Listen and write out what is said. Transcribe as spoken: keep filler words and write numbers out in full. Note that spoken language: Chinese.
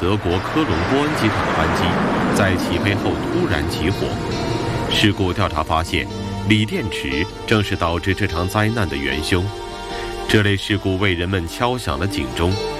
德国科隆波恩机场的班机在起飞后突然起火。事故调查发现，锂电池正是导致这场灾难的元凶。这类事故为人们敲响了警钟。